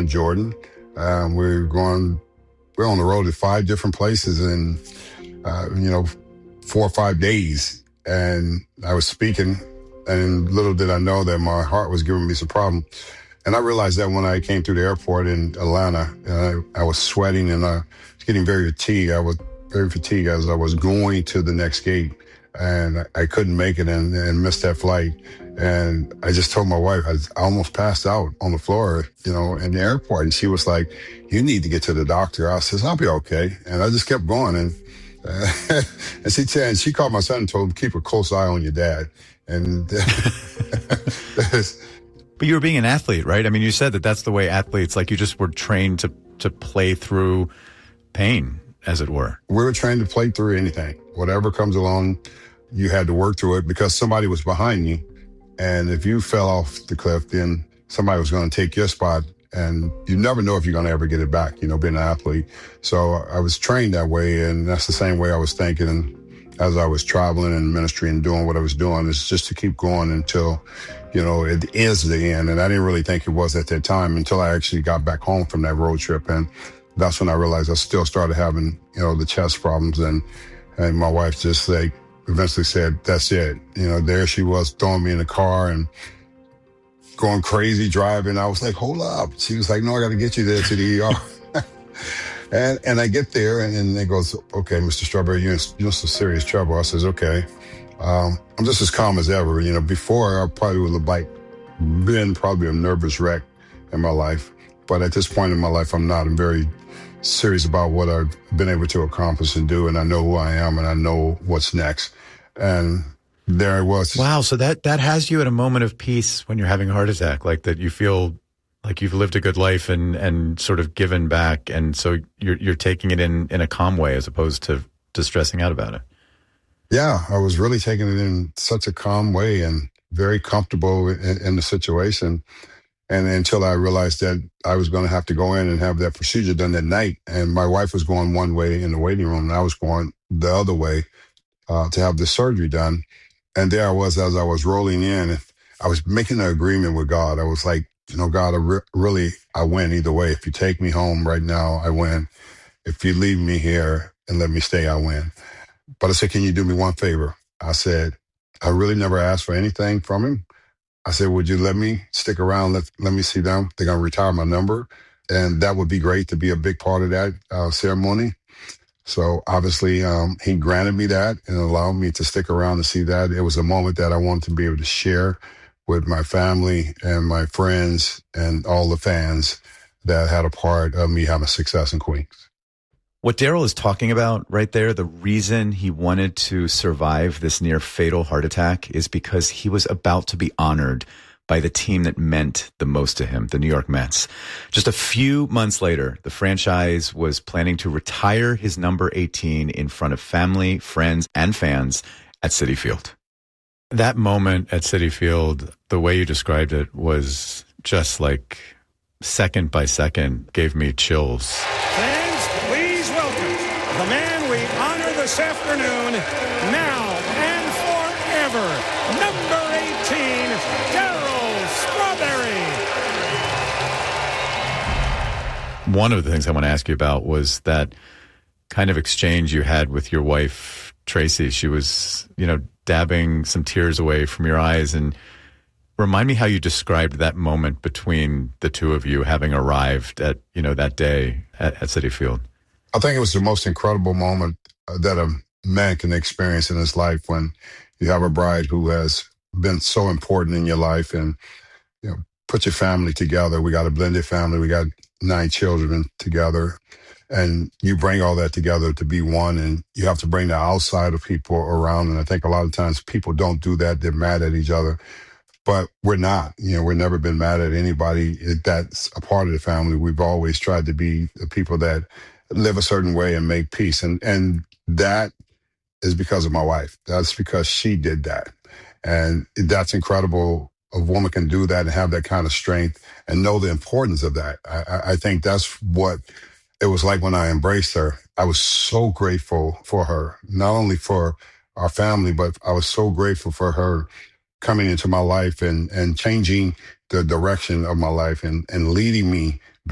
in Jordan. We're on the road to 5 different places in, 4 or 5 days. And I was speaking, and little did I know that my heart was giving me some problem. And I realized that when I came through the airport in Atlanta, I was sweating and I was getting very fatigued. I was very fatigued as I was going to the next gate, and I couldn't make it and missed that flight. And I just told my wife, I almost passed out on the floor, in the airport. And she was like, "You need to get to the doctor." I says, "I'll be okay." And I just kept going. And and she called my son and told him, "Keep a close eye on your dad." And but you were being an athlete, right? I mean, you said that that's the way athletes, like you just were trained to play through pain, as it were. We were trained to play through anything. Whatever comes along, you had to work through it because somebody was behind you. And if you fell off the cliff, then somebody was going to take your spot. And you never know if you're going to ever get it back, being an athlete. So I was trained that way. And that's the same way I was thinking as I was traveling in ministry and doing what I was doing, is just to keep going until, it is the end. And I didn't really think it was at that time until I actually got back home from that road trip. And that's when I realized I still started having, the chest problems. And my wife just eventually said, "That's it." There she was throwing me in the car and going crazy driving. I was like, "Hold up." She was like, "No, I got to get you there to the ER." and I get there and it goes, "Okay, Mr. Strawberry, you're in some serious trouble." I says, "Okay." I'm just as calm as ever. Before I probably would have been probably a nervous wreck in my life. But at this point in my life, I'm not. I'm very serious about what I've been able to accomplish and do. And I know who I am and I know what's next. And there I was. Wow. So that has you at a moment of peace when you're having a heart attack, like that you feel like you've lived a good life and sort of given back. And so you're taking it in a calm way as opposed to stressing out about it. Yeah, I was really taking it in such a calm way and very comfortable in the situation. And until I realized that I was going to have to go in and have that procedure done that night. And my wife was going one way in the waiting room and I was going the other way to have the surgery done. And there I was, as I was rolling in, I was making an agreement with God. I was like, God, I win either way. If you take me home right now, I win. If you leave me here and let me stay, I win. But I said, "Can you do me one favor?" I said, I really never asked for anything from him. I said, "Would you let me stick around? Let me see them. They're going to retire my number. And that would be great to be a big part of that ceremony." So obviously, he granted me that and allowed me to stick around to see that. It was a moment that I wanted to be able to share with my family and my friends and all the fans that had a part of me having success in Queens. What Daryl is talking about right there, the reason he wanted to survive this near fatal heart attack is because he was about to be honored by the team that meant the most to him, the New York Mets. Just a few months later, the franchise was planning to retire his number 18 in front of family, friends, and fans at Citi Field. That moment at Citi Field, the way you described it was just like second by second gave me chills. The man we honor this afternoon, now and forever, number 18, Darryl Strawberry. One of the things I want to ask you about was that kind of exchange you had with your wife, Tracy. She was, dabbing some tears away from your eyes. And remind me how you described that moment between the two of you having arrived at, that day at Citi Field. I think it was the most incredible moment that a man can experience in his life when you have a bride who has been so important in your life and, put your family together. We got a blended family. We got 9 children together and you bring all that together to be one and you have to bring the outside of people around. And I think a lot of times people don't do that. They're mad at each other, but we're not, we've never been mad at anybody. That's a part of the family. We've always tried to be the people that live a certain way and make peace. And that is because of my wife. That's because she did that. And that's incredible. A woman can do that and have that kind of strength and know the importance of that. I think that's what it was like when I embraced her. I was so grateful for her, not only for our family, but I was so grateful for her coming into my life and changing the direction of my life and leading me